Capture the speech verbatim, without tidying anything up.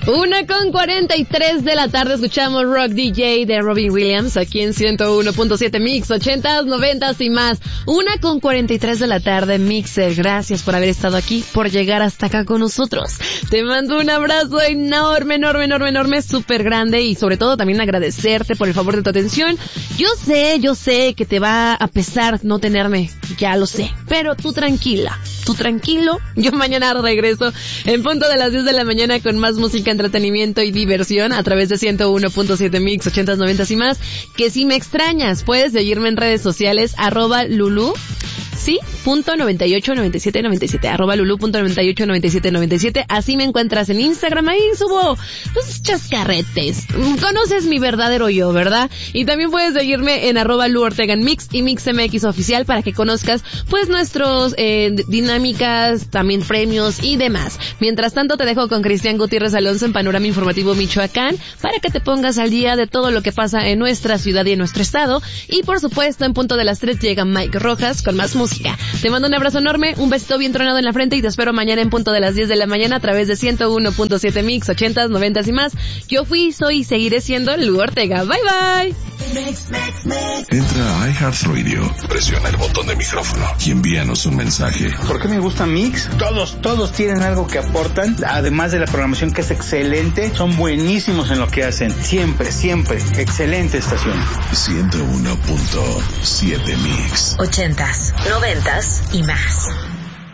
Una con cuarenta y tres de la tarde escuchamos Rock D J de Robin Williams aquí en ciento uno punto siete Mix, ochentas, noventas y más. Una con cuarenta y tres de la tarde, Mixer. Gracias por haber estado aquí, por llegar hasta acá con nosotros. Te mando un abrazo enorme, enorme, enorme, enorme, súper grande y sobre todo también agradecerte por el favor de tu atención. Yo sé, yo sé que te va a pesar no tenerme, ya lo sé, pero tú tranquila, tú tranquilo. Yo mañana regreso en punto de las diez de la mañana con más música, entretenimiento y diversión a través de ciento uno punto siete Mix, ochentas, noventas y más. Que si me extrañas, puedes seguirme en redes sociales, arroba Lulu, sí, punto noventa y ocho, noventa y siete, noventa y siete, arroba Lulu punto noventa y ocho, noventa y siete, noventa y siete. Así me encuentras en Instagram, ahí subo pues chascarretes. Conoces mi verdadero yo, ¿verdad? Y también puedes seguirme en arroba Lu Ortega en Mix y Mix M X Oficial para que conozcas pues nuestros eh, dinámicas, también premios y demás. Mientras tanto te dejo con Cristian Gutiérrez Alonso en Panorama Informativo Michoacán para que te pongas al día de todo lo que pasa en nuestra ciudad y en nuestro estado. Y por supuesto en punto de las tres llega Mike Rojas con más música. Te mando un abrazo enorme, un besito bien tronado en la frente y te espero mañana en punto de las diez de la mañana a través de ciento uno punto siete Mix, ochentas, noventas y más. Yo fui, soy y seguiré siendo Lu Ortega. Bye bye. Entra a iHeartRadio, presiona el botón de micrófono y envíanos un mensaje. ¿Por qué me gusta Mix? Todos, todos tienen algo que aportan, además de la programación que es excelente, son buenísimos en lo que hacen. Siempre, siempre, excelente estación. ciento uno punto siete Mix. Ochentas, noventas y más.